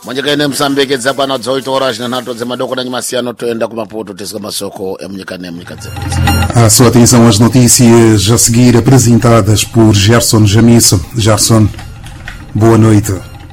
Mwenyeka ene Msambiki zapana 18 horas na nato zemadoko na nyimasiano toenda kumapoto tesika masoko ya mwenyeka zepo. A sua atenção às notícias a seguir apresentadas por Gerson Jamisso. Gerson, boa noite.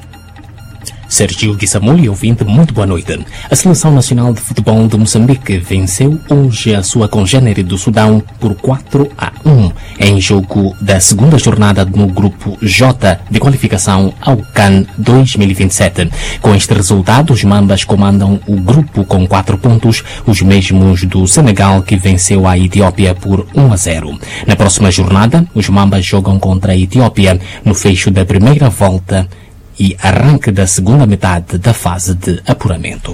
Sergio Guissamuli, ouvinte, muito boa noite. A Seleção Nacional de Futebol de Moçambique venceu hoje a sua congênere do Sudão por 4-1 em jogo da segunda jornada no Grupo J de qualificação ao CAN 2027. Com este resultado, os Mambas comandam o grupo com 4 pontos, os mesmos do Senegal, que venceu a Etiópia por 1-0. Na próxima jornada, os Mambas jogam contra a Etiópia no fecho da primeira volta e arranque da segunda metade da fase de apuramento.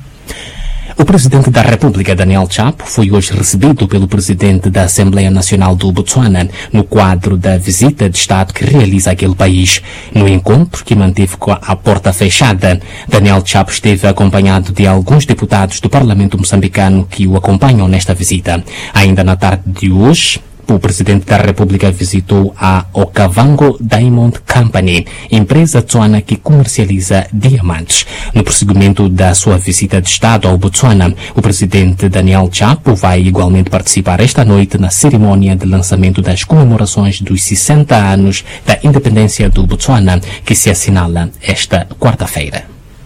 O Presidente da República, Daniel Chapo, foi hoje recebido pelo Presidente da Assembleia Nacional do Botsuana no quadro da visita de Estado que realiza aquele país. No encontro, que manteve com a porta fechada, Daniel Chapo esteve acompanhado de alguns deputados do Parlamento moçambicano que o acompanham nesta visita. Ainda na tarde de hoje, o Presidente da República visitou a Okavango Diamond Company, empresa tsuana que comercializa diamantes. No prosseguimento da sua visita de Estado ao Botsuana, o Presidente Daniel Chapo vai igualmente participar esta noite na cerimônia de lançamento das comemorações dos 60 anos da independência do Botsuana, que se assinala esta quarta-feira.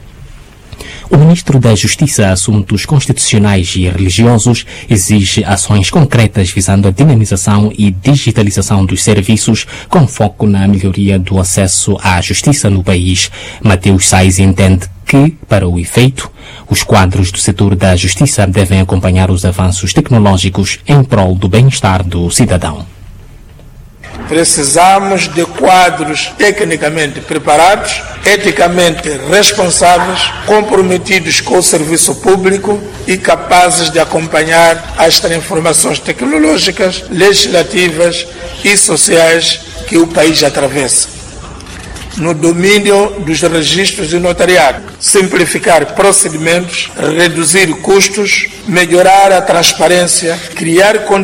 O Ministro da Justiça, Assuntos Constitucionais e Religiosos exige ações concretas visando a dinamização e digitalização dos serviços com foco na melhoria do acesso à justiça no país. Mateus Sais entende que, para o efeito, os quadros do setor da justiça devem acompanhar os avanços tecnológicos em prol do bem-estar do cidadão. Precisamos de quadros tecnicamente preparados, eticamente responsáveis, comprometidos com o serviço público e capazes de acompanhar as transformações tecnológicas, legislativas e sociais que o país atravessa. No domínio dos registros e notariado, simplificar procedimentos, reduzir custos, melhorar a transparência, criar condições